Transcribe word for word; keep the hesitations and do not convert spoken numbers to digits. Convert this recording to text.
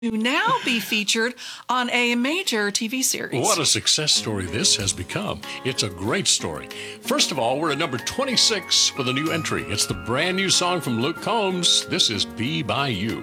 to now be featured on a major T V series. What a success story this has become. It's a great story. First of all, we're at number twenty-six with a new entry. It's the brand new song from Luke Combs. This is Be By You.